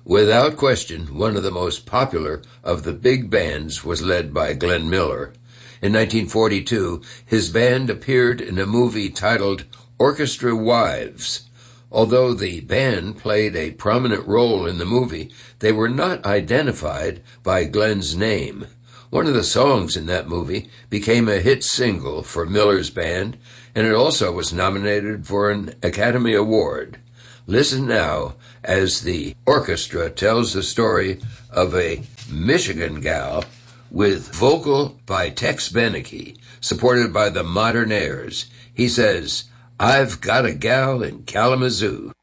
Without question, one of the most popular of the big bands was led by Glenn Miller. In 1942, his band appeared in a movie titled Orchestra Wives. Although the band played a prominent role in the movie, they were not identified by Glenn's name. One of the songs in that movie became a hit single for Miller's band, and it also was nominated for an Academy Award. Listen now as the orchestra tells the story of a Michigan gal with vocal by Tex Beneke, supported by the Modernaires. He says, "I've got a gal in Kalamazoo."